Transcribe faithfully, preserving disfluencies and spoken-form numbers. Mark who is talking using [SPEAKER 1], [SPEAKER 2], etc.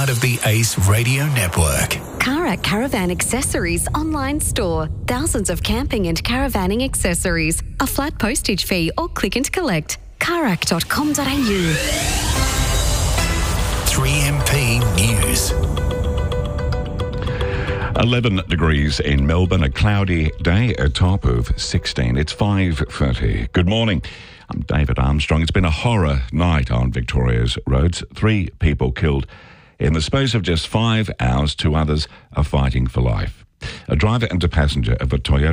[SPEAKER 1] part of the Ace Radio Network.
[SPEAKER 2] Karak Caravan Accessories online store. Thousands of camping and caravanning accessories. A flat postage fee or click and collect. karak dot com dot a u.
[SPEAKER 1] three M P News.
[SPEAKER 3] eleven degrees in Melbourne, a cloudy day, a top of sixteen. It's five thirty. Good morning. I'm David Armstrong. It's been a horror night on Victoria's roads. Three people killed in the space of just five hours. Two others are fighting for life. A driver and a passenger of a Toyota